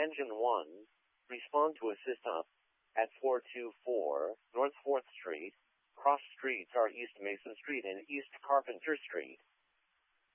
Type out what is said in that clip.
Engine 1, respond to assist up at 424 North 4th Street. Cross streets are East Mason Street and East Carpenter Street.